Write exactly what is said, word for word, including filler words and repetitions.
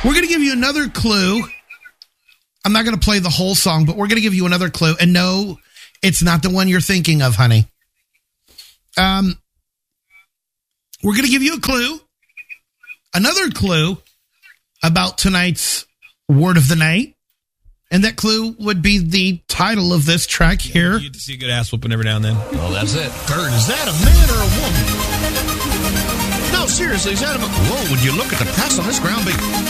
We're going to give you another clue. I'm not going to play the whole song, but we're going to give you another clue. And no, it's not the one you're thinking of, honey. Um, we're going to give you a clue. Another clue about tonight's word of the night. And that clue would be the title of this track yeah, here. You get to see a good ass whooping every now and then. Well, that's it. Kurt, is that a man or a woman? No, seriously, is that a... Whoa, would you look at the press on this ground? Big...